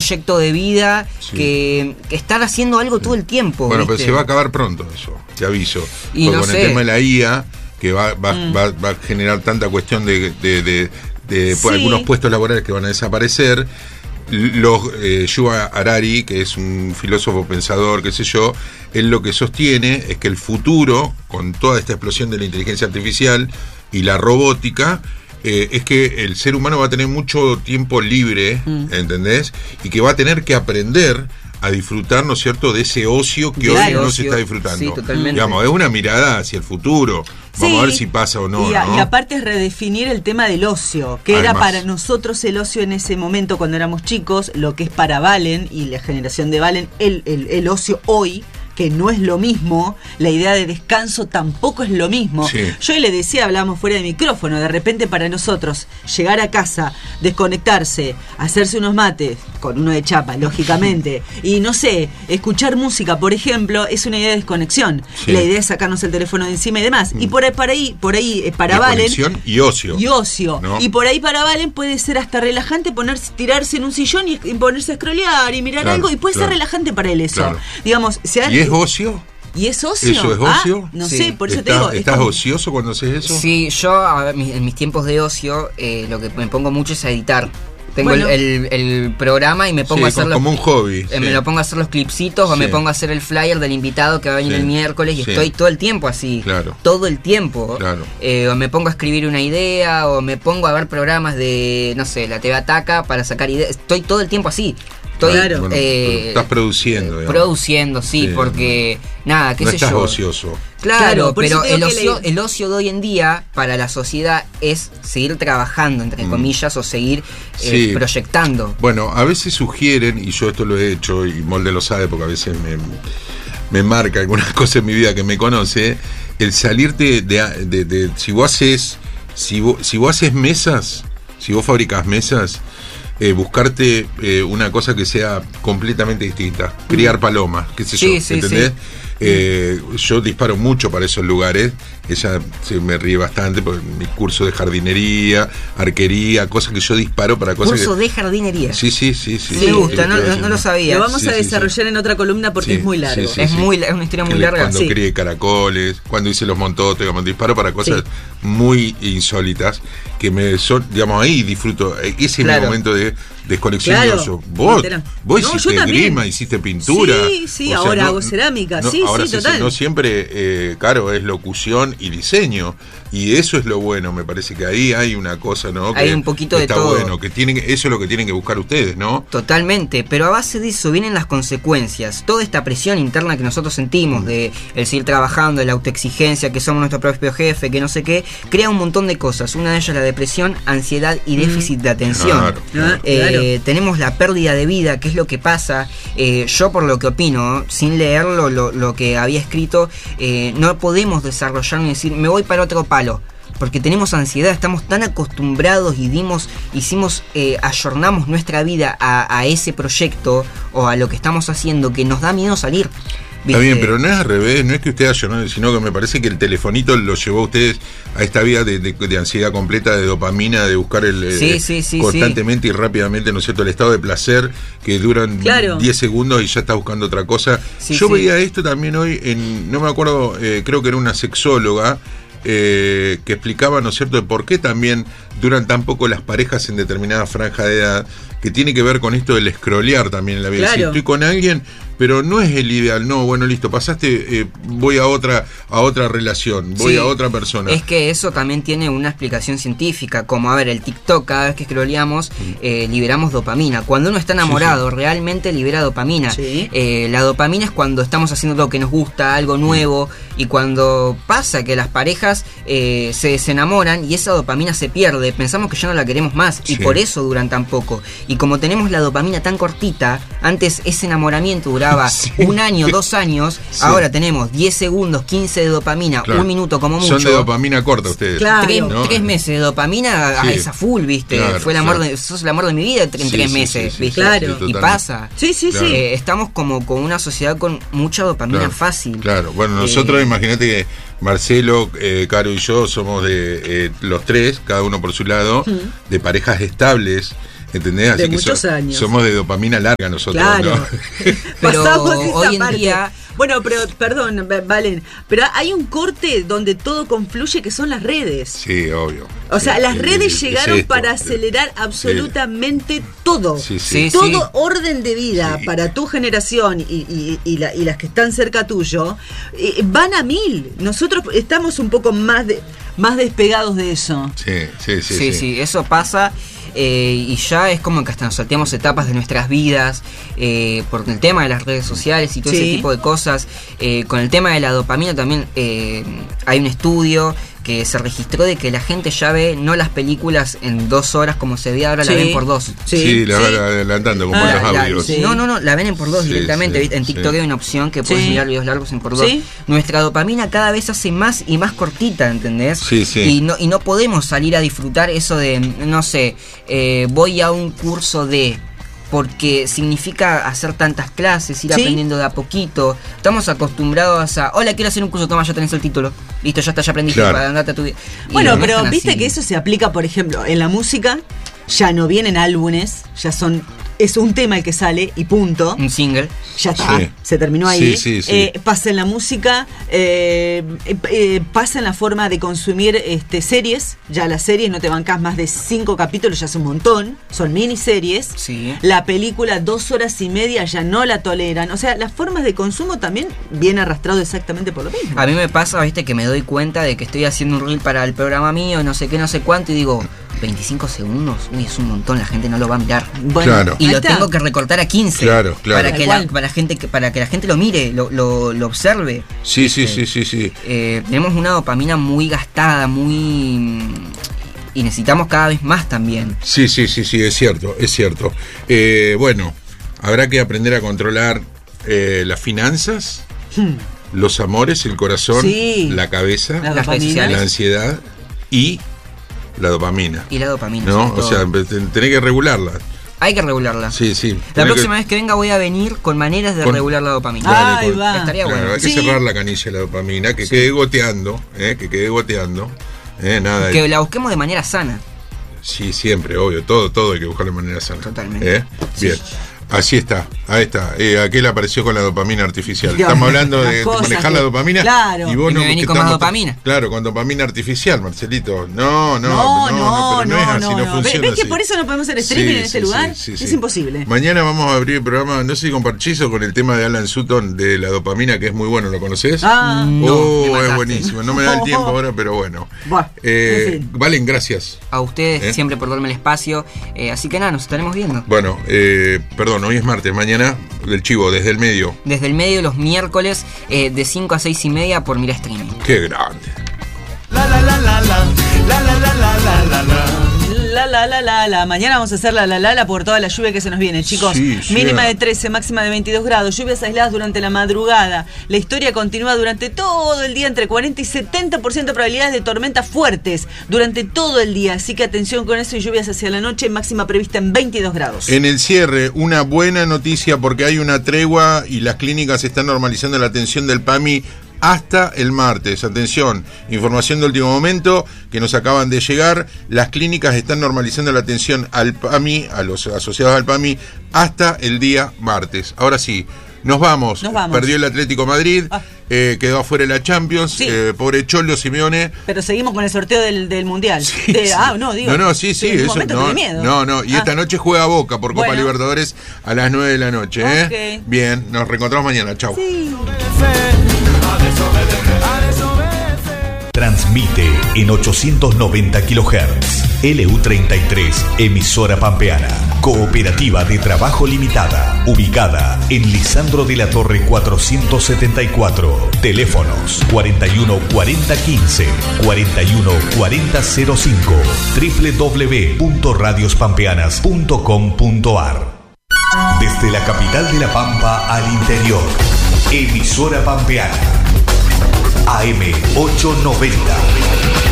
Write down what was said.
proyecto de vida, Sí. que estar haciendo algo todo el tiempo. Bueno, ¿viste? pero se va a acabar pronto eso, te aviso. Y porque no con sé. el tema de la IA, que va a generar tanta cuestión de Sí. algunos puestos laborales que van a desaparecer. Yuval Harari, que es un filósofo pensador, qué sé yo, él lo que sostiene es que el futuro, con toda esta explosión de la inteligencia artificial y la robótica, es que el ser humano va a tener mucho tiempo libre, ¿entendés? Y que va a tener que aprender a disfrutar, ¿no es cierto?, de ese ocio que Claro, hoy no se ocio. está disfrutando. Sí, totalmente. Digamos, es una mirada hacia el futuro. Vamos Sí. a ver si pasa o no, Y ¿no? aparte es redefinir el tema del ocio, que era Además. para nosotros el ocio en ese momento cuando éramos chicos, lo que es para Valen y la generación de Valen, el ocio hoy, que no es lo mismo, la idea de descanso tampoco es lo mismo. Sí. Yo le decía, hablábamos fuera de micrófono, de repente para nosotros llegar a casa, desconectarse, hacerse unos mates, con uno de chapa, lógicamente, y no sé, escuchar música, por ejemplo, es una idea de desconexión. Sí. La idea es sacarnos el teléfono de encima y demás. Y para Valen... Desconexión y ocio. Y ocio. ¿No? Y por ahí para Valen puede ser hasta relajante tirarse en un sillón y ponerse a scrollear y mirar Claro, algo. Y puede claro. ser relajante para él eso. Claro. Digamos, ¿Y es ocio? ¿Y es ocio? ¿Eso es ocio? No Sí. sé, por eso te digo. es ¿Estás como- ocioso cuando haces eso? Sí, yo a ver, en mis tiempos de ocio lo que me pongo mucho es a editar. Tengo Bueno. el programa y me pongo Sí, a hacer como un hobby. sí. me lo pongo a hacer los clipsitos o Sí. me pongo a hacer el flyer del invitado que va a venir Sí. el miércoles y Sí. estoy todo el tiempo así. Claro. Todo el tiempo. Claro. O me pongo a escribir una idea o me pongo a ver programas de, no sé, la TV Ataca para sacar ideas. Estoy todo el tiempo así. Estoy Claro. Bueno, pero estás produciendo, digamos. produciendo, sí, Sí. porque nada, qué No sé estás yo. ocioso. Claro, Claro, por eso pero te digo el ocio de hoy en día para la sociedad es seguir trabajando, entre comillas, o seguir Sí. proyectando. Bueno, a veces sugieren, y yo esto lo he hecho, y Molde lo sabe porque a veces me marca algunas cosas en mi vida que me conoce, el salirte de si vos haces mesas, si vos fabricás mesas, buscarte una cosa que sea completamente distinta, criar palomas, qué sé Sí, yo, sí, ¿entendés? sí. Yo disparo mucho para esos lugares. Ella se me ríe bastante por mi curso de jardinería, arquería, cosas que yo disparo para cosas Curso que... de jardinería. Sí. Me gusta, no lo sabía. Lo vamos Sí, a sí, desarrollar en otra columna porque Sí, es muy largo. sí, sí. Es una historia muy larga. Cuando Sí. crié caracoles, cuando hice los montotes, cuando disparo para cosas Sí. muy insólitas, que digamos, ahí disfruto. Ese es Claro. mi momento de desconexión Claro, y ocio. Vos literal. No, hiciste yo también. esgrima, hiciste pintura. Sí, ahora hago cerámica. Sí, ahora sí, total. No siempre, claro, es locución y diseño. Y eso es lo bueno, me parece que ahí hay una cosa, ¿no? Hay Que un poquito de está todo. bueno, que eso es lo que tienen que buscar ustedes, ¿no? Totalmente, pero a base de eso vienen las consecuencias. Toda esta presión interna que nosotros sentimos de el seguir trabajando, de la autoexigencia, que somos nuestro propio jefe, que no sé qué, crea un montón de cosas. Una de ellas la depresión, ansiedad y déficit de atención. Claro, claro. Claro. Tenemos la pérdida de vida, que es lo que pasa. Yo por lo que opino, sin leerlo lo que había escrito, no podemos desarrollar ni decir, me voy para otro palo. Porque tenemos ansiedad, estamos tan acostumbrados y ayornamos nuestra vida a ese proyecto o a lo que estamos haciendo que nos da miedo salir. Está ¿Viste? bien, pero no es al revés, no es que usted haya, sino que me parece que el telefonito lo llevó a ustedes a esta vida de ansiedad completa, de dopamina, de buscar Sí, constantemente y rápidamente, ¿no es cierto?, el estado de placer que duran Claro. 10 segundos y ya está buscando otra cosa. Sí, Yo sí. veía esto también hoy no me acuerdo, creo que era una sexóloga, que explicaba, ¿no es cierto?, de por qué también duran tan poco las parejas en determinada franja de edad, que tiene que ver con esto del scrollear también en la vida. Claro. Si estoy con alguien, pero no es el ideal, no, bueno, listo, pasaste, voy a otra relación, voy Sí, a otra persona. Es que eso también tiene una explicación científica, como a ver, el TikTok, cada vez que scrolleamos, liberamos dopamina. Cuando uno está enamorado, realmente libera dopamina. Sí. La dopamina es cuando estamos haciendo lo que nos gusta, algo nuevo, y cuando pasa que las parejas se desenamoran y esa dopamina se pierde, pensamos que ya no la queremos más, y Sí. por eso duran tan poco. Y como tenemos la dopamina tan cortita, antes ese enamoramiento duraba Sí. 1 año, 2 años, Sí. ahora tenemos 10 segundos, 15 de dopamina, Claro. 1 minuto como mucho. Son de dopamina corta ustedes. Claro. ¿no? 3 meses de dopamina Sí. es a full, ¿viste? Claro, Fue el amor claro. sos el amor de mi vida en Sí, 3 sí, meses, sí, sí, ¿viste? Claro. sí, Y totalmente. pasa. Sí, sí, Claro. sí. Estamos como con una sociedad con mucha dopamina Claro, fácil. Claro, bueno, nosotros imagínate que Marcelo, Caro y yo somos de los tres, cada uno por su lado, de parejas estables, ¿entendés? Así De que muchos años. somos de dopamina larga nosotros, Claro. ¿no? Pero Pasamos esa hoy en parte. día- Bueno, pero perdón, Valen, pero hay un corte donde todo confluye que son las redes. Sí, obvio. O sea, Sí, las redes es llegaron esto. para acelerar absolutamente todo. Sí, sí. Sí. Todo orden de vida Sí. para tu generación y las que están cerca tuyo van a 1000. Nosotros estamos un poco más despegados de eso. Sí, eso pasa. Y ya es como que hasta nos salteamos etapas de nuestras vidas por el tema de las redes sociales y todo Sí. ese tipo de cosas. Con el tema de la dopamina también hay un estudio que se registró de que la gente ya ve no las películas en 2 horas como se ve ahora, Sí. la ven por 2. Sí, la va adelantando como Ah, los La- audios. sí. No, la ven en por 2 Sí, directamente. sí, En TikTok sí. hay una opción que puedes Sí. mirar videos largos en por 2. Sí. Nuestra dopamina cada vez se hace más y más cortita, ¿entendés? Sí, sí. Y no podemos salir a disfrutar eso de, no sé, voy a un curso de... Porque significa hacer tantas clases, ir Sí. aprendiendo de a poquito. Estamos acostumbrados a, hola, quiero hacer un curso, toma, ya tenés el título. Listo, ya está, ya aprendiste, Claro. para andarte a tu vida. Y Bueno, no pero están viste así. que eso se aplica, por ejemplo, en la música. Ya no vienen álbumes, es un tema el que sale y punto. Un single. Ya está, Sí. se terminó ahí. Sí. Pasa en la música, pasa en la forma de consumir series. Ya las series no te bancás más de 5 capítulos, ya es un montón. Son miniseries. Sí. La película 2 horas y media ya no la toleran. O sea, las formas de consumo también viene arrastrado exactamente por lo mismo. A mí me pasa, viste, que me doy cuenta de que estoy haciendo un reel para el programa mío, no sé qué, no sé cuánto, y digo, 25 segundos, uy, es un montón, la gente no lo va a mirar. Bueno, Claro. Y ahí lo está. tengo que recortar a 15. Claro, claro. Para que, Tal cual. para que la gente lo mire, lo observe. Sí. Tenemos una dopamina muy gastada, muy... Y necesitamos cada vez más también. Sí, es cierto. Bueno, habrá que aprender a controlar las finanzas, los amores, el corazón, Sí. la cabeza, La Las redes dopamina. sociales. la ansiedad y la dopamina. Y la dopamina. ¿No? sobre O sea, todo. tenés que regularla. Hay que regularla. Sí. La Tenés próxima vez que venga voy a venir con maneras de Con- regular la dopamina. Dale, Ahí con- va. Estaría Claro, bueno. hay que Sí. cerrar la canilla de la dopamina, que quede goteando, nada. Que la busquemos de manera sana. Sí, siempre, obvio, todo hay que buscarlo de manera sana. Totalmente. Bien. Así está, ahí está. Aquel apareció con la dopamina artificial. Dios, Estamos hablando las de cosas manejar que- la dopamina. Claro. Y vos Y me no, venís que con más estamos- dopamina. Claro, con dopamina artificial, Marcelito. No, pero no, no es así, no funciona ¿Ves que así. por eso no podemos hacer streaming en este lugar? Sí. Es imposible. Mañana vamos a abrir el programa, no sé si con Parchizo, con el tema de Alan Sutton de la dopamina, que es muy bueno, ¿lo conoces? Ah, No, me es mataste. buenísimo. No me da el tiempo ahora, pero bueno. Buah, en fin. Valen, gracias. A ustedes siempre por darme el espacio. Así que nada, nos estaremos viendo. Bueno, perdón, hoy es martes, mañana del Chivo, desde el medio. Desde el medio los miércoles de 5 a 6 y media por Mira Streaming. Qué grande. La. Mañana vamos a hacer la por toda la lluvia que se nos viene, chicos. Sí, Mínima sí. de 13, máxima de 22 grados. Lluvias aisladas durante la madrugada. La historia continúa durante todo el día, entre 40 y 70% de probabilidades de tormentas fuertes durante todo el día. Así que atención con eso y lluvias hacia la noche, máxima prevista en 22 grados. En el cierre, una buena noticia porque hay una tregua y las clínicas están normalizando la atención del PAMI hasta el martes. Atención, información de último momento que nos acaban de llegar. Las clínicas están normalizando la atención al PAMI, a los asociados al PAMI, hasta el día martes. Ahora sí, nos vamos. Nos vamos. Perdió el Atlético Madrid, quedó afuera de la Champions. Sí. Pobre Cholo Simeone. Pero seguimos con el sorteo del Mundial. Sí. Sí, En un eso momento no, tuve miedo. no, y esta noche juega Boca por Copa Bueno. Libertadores a las 9 de la noche, Ok. Bien, nos reencontramos mañana, chau. Sí. Transmite en 890 kHz. LU33, emisora pampeana. Cooperativa de Trabajo Limitada. Ubicada en Lisandro de la Torre 474. Teléfonos 41 40 15, 41 40 05. www.radiospampeanas.com.ar. Desde la capital de La Pampa al interior. Emisora pampeana. AM 890.